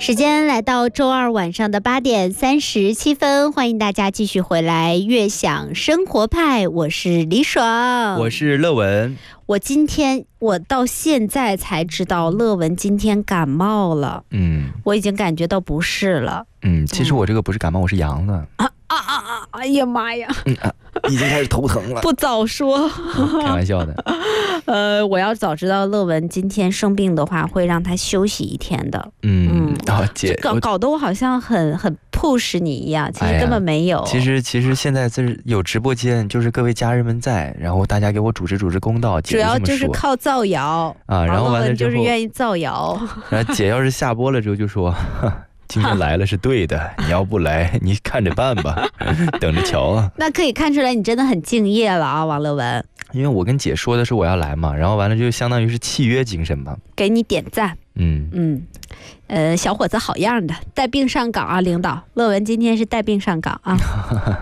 时间来到周二晚上的8点37分，欢迎大家继续回来悦享生活派，我是李爽， 我是乐文。 我到现在才知道乐文今天感冒了，我已经感觉到不适了。 其实我这个不是感冒，我是阳了。 哎呀妈呀！ 已经开始头疼了。 不早说。 开玩笑的。 我要早知道乐文今天生病的话，会让他休息1天的。 姐， 搞得我好像很push 你一样，其实根本没有。 其实现在这有直播间，就是各位家人们在，然后大家给我主持公道。 主要就是靠造谣啊，然后完了之后就是愿意造谣。 然后姐要是下播了之后就说。今天来了是对的，你要不来，你看着办吧，等着瞧啊。 那可以看出来你真的很敬业了啊，王乐文。 因为我跟姐说的是我要来嘛，然后完了就相当于是契约精神吧。 给你点赞。小伙子好样的，带病上岗啊，领导。乐文今天是带病上岗啊。